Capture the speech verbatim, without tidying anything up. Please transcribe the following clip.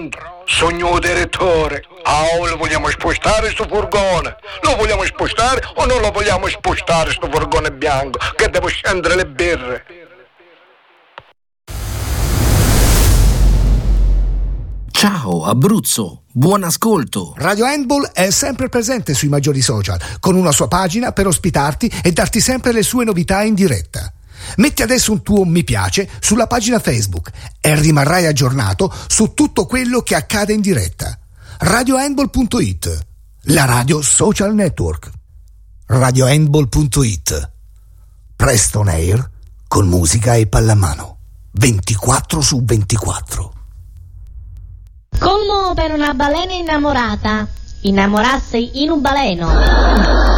Pronto? Sogno direttore. Ah, lo vogliamo spostare sto furgone? Lo vogliamo spostare o non lo vogliamo spostare sto furgone bianco? Che devo scendere le birre. Ciao Abruzzo, buon ascolto. Radio Handball è sempre presente sui maggiori social, con una sua pagina per ospitarti e darti sempre le sue novità in diretta. Metti adesso un tuo mi piace sulla pagina Facebook e rimarrai aggiornato su tutto quello che accade in diretta. radio handball punto it, la radio social network. radio handball punto it. Presto on air con musica e pallamano. ventiquattro su ventiquattro. Colmo per una balena innamorata. Innamorarsi in un baleno.